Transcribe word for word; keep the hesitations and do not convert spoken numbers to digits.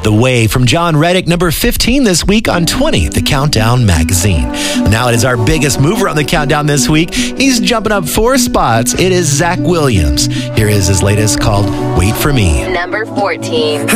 The Way from John Reddick, number fifteen this week on twenty, the Countdown magazine. Now it is our biggest mover on the countdown this week. He's jumping up four spots. It is Zach Williams. Here is his latest called Wait For Me. Number fourteen.